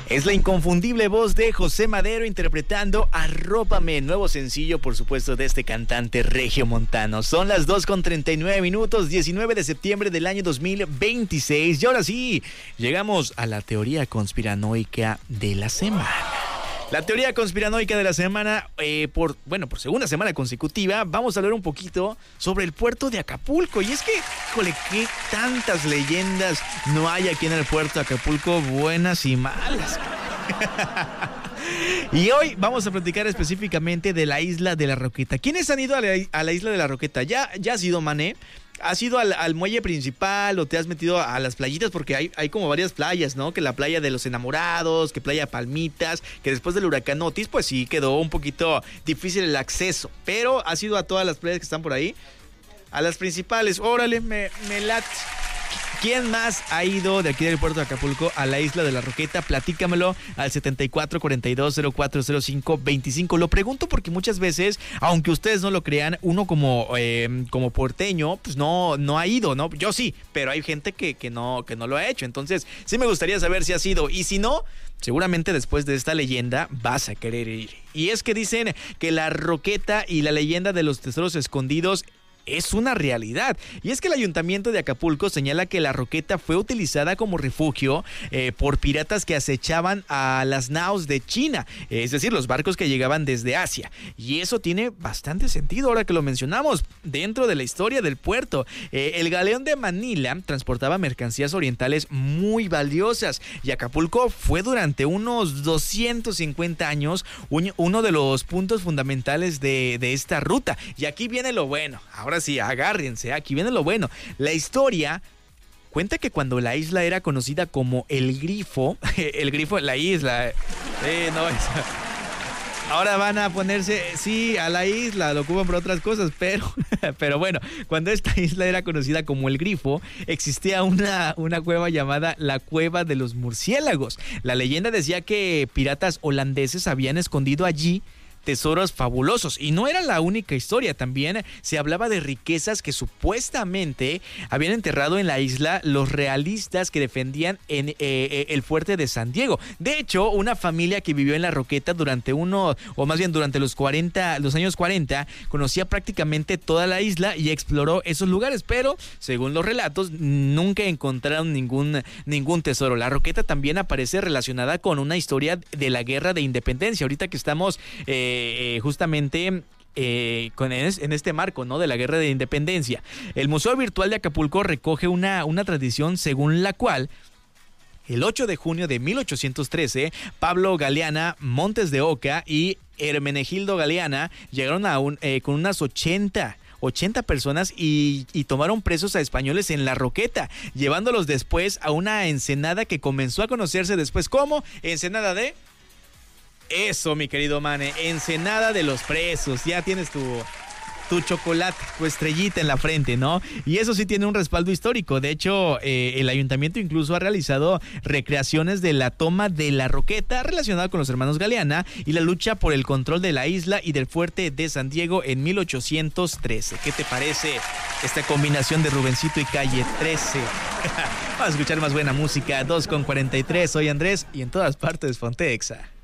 Es la inconfundible voz de José Madero interpretando Arrópame, nuevo sencillo, por supuesto, de este cantante regiomontano. Son las 2:39, 19 de septiembre del año 2026. Y ahora sí, llegamos a la teoría conspiranoica de la semana. La teoría conspiranoica de la semana, por segunda semana consecutiva, vamos a hablar un poquito sobre el puerto de Acapulco. Y es que, híjole, qué tantas leyendas no hay aquí en el puerto de Acapulco, buenas y malas. Y hoy vamos a platicar específicamente de la isla de la Roqueta. ¿Quiénes han ido a la isla de la Roqueta? ¿Ya has ido, Mané? ¿Has ido al muelle principal o te has metido a las playitas? Porque hay como varias playas, ¿no? Que la playa de los enamorados, que playa Palmitas, que después del huracán Otis, pues sí, quedó un poquito difícil el acceso. Pero ¿has ido a todas las playas que están por ahí? A las principales, órale, me late. ¿Quién más ha ido de aquí del puerto de Acapulco a la isla de la Roqueta? Platícamelo al 7442040525. Lo pregunto porque muchas veces, aunque ustedes no lo crean, uno como porteño, pues no ha ido, ¿no? Yo sí, pero hay gente que no lo ha hecho. Entonces, sí me gustaría saber si has ido. Y si no, seguramente después de esta leyenda vas a querer ir. Y es que dicen que la Roqueta y la leyenda de los tesoros escondidos es una realidad. Y es que el Ayuntamiento de Acapulco señala que la Roqueta fue utilizada como refugio por piratas que acechaban a las naos de China, es decir, los barcos que llegaban desde Asia. Y eso tiene bastante sentido ahora que lo mencionamos, dentro de la historia del puerto. El galeón de Manila transportaba mercancías orientales muy valiosas y Acapulco fue durante unos 250 años uno de los puntos fundamentales de esta ruta. Y aquí viene lo bueno. Ahora sí, agárrense, aquí viene lo bueno. La historia cuenta que cuando la isla era conocida como el Grifo, la isla, ahora van a ponerse, sí, a la isla, lo ocupan por otras cosas, pero bueno, cuando esta isla era conocida como el Grifo, existía una cueva llamada la Cueva de los Murciélagos. La leyenda decía que piratas holandeses habían escondido allí tesoros fabulosos. Y no era la única historia, también se hablaba de riquezas que supuestamente habían enterrado en la isla los realistas que defendían el fuerte de San Diego. De hecho, una familia que vivió en la Roqueta durante los años 40, conocía prácticamente toda la isla y exploró esos lugares, pero según los relatos, nunca encontraron ningún tesoro. La Roqueta también aparece relacionada con una historia de la Guerra de Independencia. Ahorita que estamos justamente en este marco, ¿no?, de la Guerra de Independencia. El Museo Virtual de Acapulco recoge una tradición según la cual el 8 de junio de 1813, Pablo Galeana, Montes de Oca y Hermenegildo Galeana llegaron con unas 80 personas y tomaron presos a españoles en la Roqueta, llevándolos después a una ensenada que comenzó a conocerse después como Ensenada de... Eso, mi querido Mane, Ensenada de los Presos. Ya tienes tu chocolate, tu estrellita en la frente, ¿no? Y eso sí tiene un respaldo histórico. De hecho, el ayuntamiento incluso ha realizado recreaciones de la toma de la Roqueta relacionada con los hermanos Galeana y la lucha por el control de la isla y del fuerte de San Diego en 1813. ¿Qué te parece esta combinación de Rubencito y Calle 13? Vamos a escuchar más buena música. 2:43. Soy Andrés y en todas partes Ponte Exa.